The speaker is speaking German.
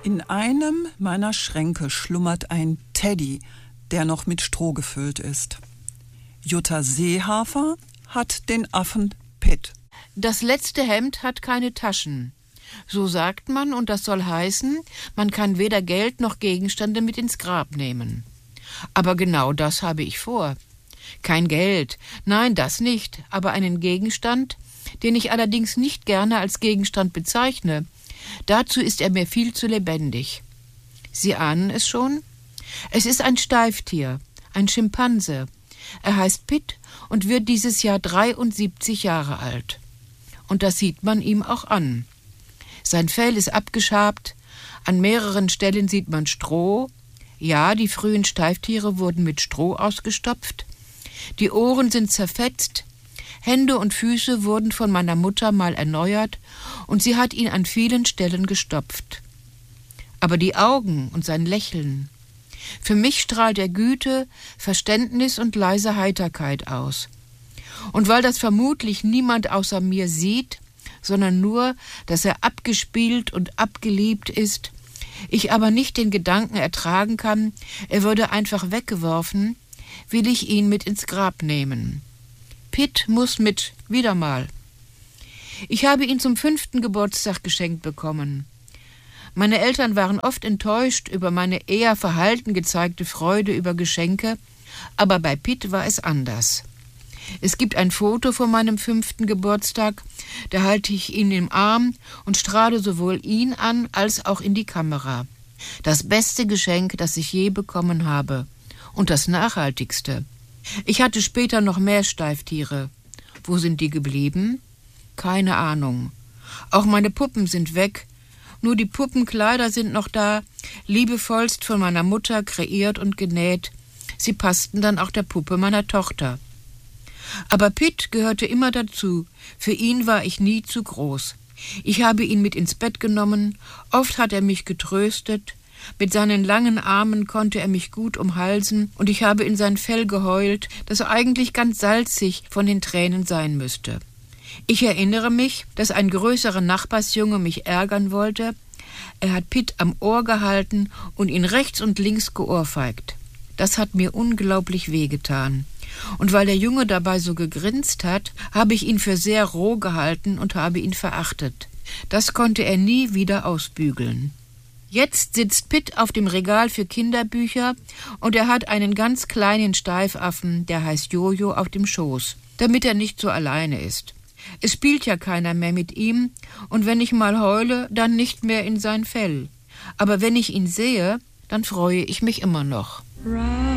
In einem meiner Schränke schlummert ein Teddy, der noch mit Stroh gefüllt ist. Jutta Seehafer hat den Affen Pitt. Das letzte Hemd hat keine Taschen. So sagt man, und das soll heißen, man kann weder Geld noch Gegenstände mit ins Grab nehmen. Aber genau das habe ich vor. Kein Geld, nein, das nicht, aber einen Gegenstand, den ich allerdings nicht gerne als Gegenstand bezeichne. Dazu ist er mir viel zu lebendig. Sie ahnen es schon? Es ist ein Steiftier, ein Schimpanse. Er heißt Pitt und wird dieses Jahr 73 Jahre alt. Und das sieht man ihm auch an. Sein Fell ist abgeschabt, an mehreren Stellen sieht man Stroh. Ja, die frühen Steiftiere wurden mit Stroh ausgestopft. Die Ohren sind zerfetzt, Hände und Füße wurden von meiner Mutter mal erneuert und sie hat ihn an vielen Stellen gestopft. Aber die Augen und sein Lächeln. Für mich strahlt er Güte, Verständnis und leise Heiterkeit aus. Und weil das vermutlich niemand außer mir sieht, sondern nur, dass er abgespielt und abgeliebt ist, ich aber nicht den Gedanken ertragen kann, er würde einfach weggeworfen, will ich ihn mit ins Grab nehmen. Pitt muss mit, wieder mal. Ich habe ihn zum 5. Geburtstag geschenkt bekommen. Meine Eltern waren oft enttäuscht über meine eher verhalten gezeigte Freude über Geschenke, aber bei Pitt war es anders. Es gibt ein Foto von meinem 5. Geburtstag, da halte ich ihn im Arm und strahle sowohl ihn an als auch in die Kamera. Das beste Geschenk, das ich je bekommen habe. Und das nachhaltigste. Ich hatte später noch mehr Steiftiere. Wo sind die geblieben? Keine Ahnung. Auch meine Puppen sind weg. Nur die Puppenkleider sind noch da, liebevollst von meiner Mutter kreiert und genäht. Sie passten dann auch der Puppe meiner Tochter. Aber Pitt gehörte immer dazu. Für ihn war ich nie zu groß. Ich habe ihn mit ins Bett genommen. Oft hat er mich getröstet. Mit seinen langen Armen konnte er mich gut umhalsen und ich habe in sein Fell geheult, das eigentlich ganz salzig von den Tränen sein müsste. Ich erinnere mich, dass ein größerer Nachbarsjunge mich ärgern wollte. Er hat Pitt am Ohr gehalten und ihn rechts und links geohrfeigt. Das hat mir unglaublich wehgetan. Und weil der Junge dabei so gegrinst hat, habe ich ihn für sehr roh gehalten und habe ihn verachtet. Das konnte er nie wieder ausbügeln. Jetzt sitzt Pitt auf dem Regal für Kinderbücher und er hat einen ganz kleinen Steifaffen, der heißt Jojo, auf dem Schoß, damit er nicht so alleine ist. Es spielt ja keiner mehr mit ihm und wenn ich mal heule, dann nicht mehr in sein Fell. Aber wenn ich ihn sehe, dann freue ich mich immer noch.